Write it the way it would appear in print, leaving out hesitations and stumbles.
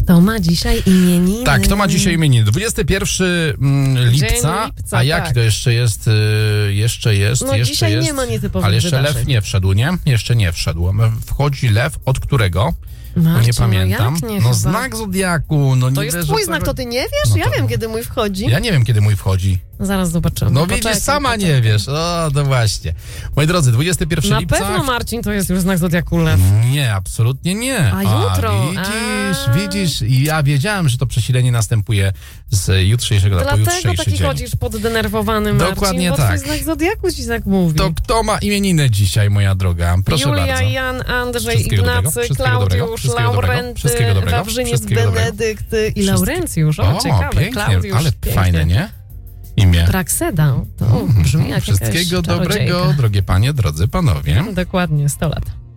Kto ma dzisiaj imieniny? Tak, kto ma dzisiaj imieniny? 21 lipca, a jaki tak. to jeszcze jest? Jeszcze jest. Dzisiaj nie ma nietypowych Ale jeszcze wydarzeń. lew nie wszedł, nie? Jeszcze nie wszedł. Wchodzi lew od którego? Marcin, nie pamiętam. Jak nie, no chyba. znak zodiaku. No To nie jest wiesz, twój o co znak, to chodzi. ty nie wiesz? No Ja to- wiem, kiedy mój wchodzi. Ja nie wiem, kiedy mój wchodzi. Zaraz zobaczymy. No widzisz, sama nie wiesz. O, to właśnie. Moi drodzy, 21 Na lipca. pewno, Marcin, to jest już znak zodiaku lew. Nie, absolutnie nie. A jutro? Widzisz. I ja wiedziałem, że to przesilenie następuje z jutrzejszego na Dlatego pojutrzejszy taki dzień. chodzisz poddenerwowany, Marcin. Dokładnie bo tak. twój znak zodiaku ci tak mówi. To kto ma imieniny dzisiaj, moja droga? Proszę Julia, bardzo. Jan, Andrzej, Wszystkiego dobrego, Ignacy, wszystkiego dobrego, Klaudiusz, wszystkiego dobrego, Laurenty, wszystkiego dobrego, Wawrzyniec, wszystkiego dobrego. Benedykt i Laurencjusz. O, O, ciekawe. pięknie, Klaudiusz, ale pięknie. fajne, nie? Imię. Prakseda. To brzmi jak Wszystkiego jakaś dobrego, czarodziejka. drogie panie, drodzy panowie. Dokładnie, 100 lat.